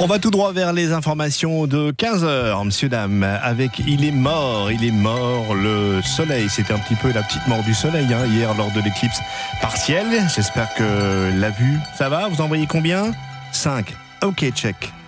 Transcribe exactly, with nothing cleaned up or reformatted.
On va tout droit vers les informations de quinze heures, monsieur, dame, avec Il est mort, il est mort, le soleil. C'était un petit peu la petite mort du soleil hein, hier lors de l'éclipse partielle. J'espère que la vue, ça va. Vous en voyez combien ? cinq. Ok, check.